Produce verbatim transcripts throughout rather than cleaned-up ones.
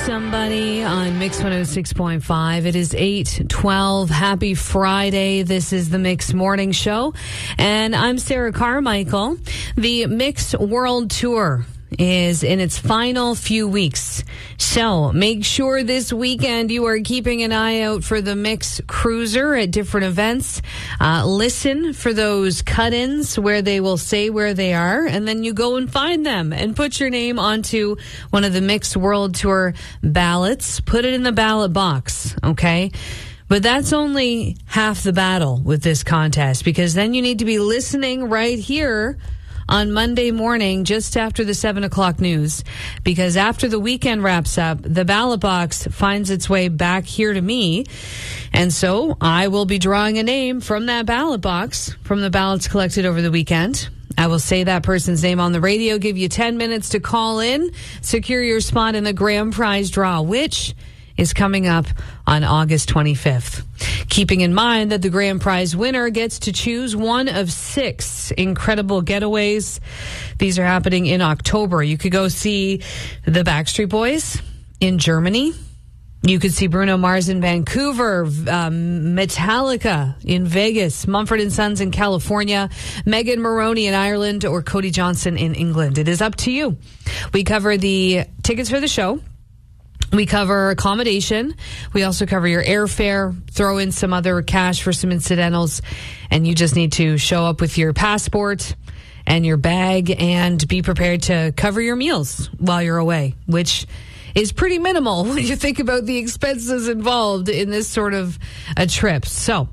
Somebody on Mix one oh six point five. It is eight twelve. Happy Friday. This is the Mix Morning Show. And I'm Sarah Carmichael. The Mix World Tour is in its final few weeks. So make sure this weekend you are keeping an eye out for the Mix Cruiser at different events. Uh, listen for those cut-ins where they will say where they are, and then you go and find them and put your name onto one of the Mix World Tour ballots. Put it in the ballot box, okay? But that's only half the battle with this contest, because then you need to be listening right here on Monday morning, just after the seven o'clock news, because after the weekend wraps up, the ballot box finds its way back here to me. And so I will be drawing a name from that ballot box, from the ballots collected over the weekend. I will say that person's name on the radio, give you ten minutes to call in, secure your spot in the grand prize draw, which is coming up on August twenty-fifth. Keeping in mind that the grand prize winner gets to choose one of six incredible getaways. These are happening in October. You could go see the Backstreet Boys in Germany. You could see Bruno Mars in Vancouver, um, Metallica in Vegas, Mumford and Sons in California, Megan Maroney in Ireland, or Cody Johnson in England. It is up to you. We cover the tickets for the show. We cover accommodation. We also cover your airfare, throw in some other cash for some incidentals, and you just need to show up with your passport and your bag and be prepared to cover your meals while you're away, which is pretty minimal when you think about the expenses involved in this sort of a trip. So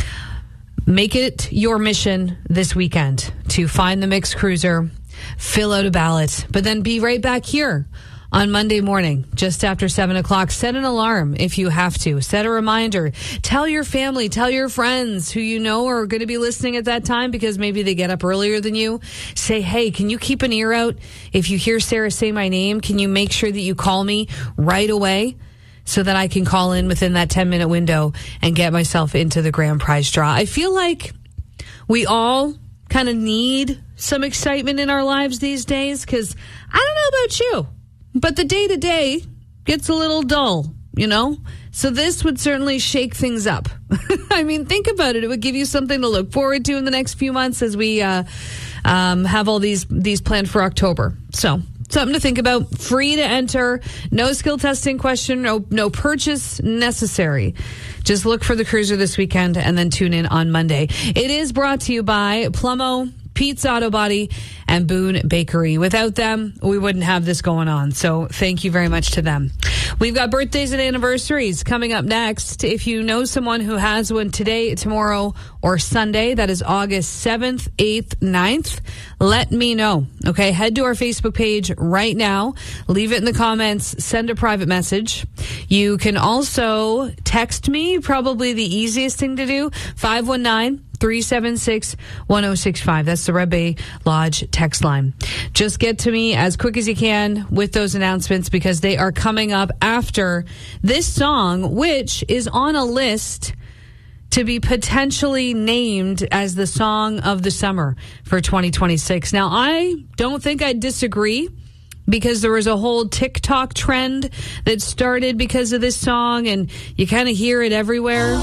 make it your mission this weekend to find the Mix Cruiser, fill out a ballot, but then be right back here on Monday morning, just after seven o'clock. Set an alarm if you have to. Set a reminder. Tell your family, tell your friends who you know are going to be listening at that time, because maybe they get up earlier than you. Say, hey, can you keep an ear out? If you hear Sarah say my name, can you make sure that you call me right away so that I can call in within that ten-minute window and get myself into the grand prize draw? I feel like we all kind of need some excitement in our lives these days, because I don't know about you, but the day-to-day gets a little dull, you know? So this would certainly shake things up. I mean, think about it. It would give you something to look forward to in the next few months as we uh, um, have all these these planned for October. So something to think about. Free to enter. No skill testing question. No, no purchase necessary. Just look for the cruiser this weekend and then tune in on Monday. It is brought to you by Plumo, Pete's Auto Body, and Boone Bakery. Without them, we wouldn't have this going on. So thank you very much to them. We've got birthdays and anniversaries coming up next. If you know someone who has one today, tomorrow, or Sunday, that is August seventh, eighth, ninth, let me know. Okay, head to our Facebook page right now. Leave it in the comments. Send a private message. You can also text me, probably the easiest thing to do, five one nine, three seven six, one oh six five. That's the Red Bay Lodge text line. Just get to me as quick as you can with those announcements, because they are coming up after this song, which is on a list to be potentially named as the song of the summer for twenty twenty-six. Now, I don't think I disagree, because there was a whole TikTok trend that started because of this song, and you kind of hear it everywhere.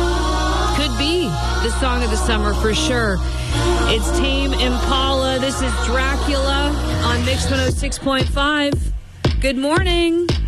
Could be the song of the summer for sure. It's Tame Impala. This is Dracula on Mix one oh six point five. Good morning.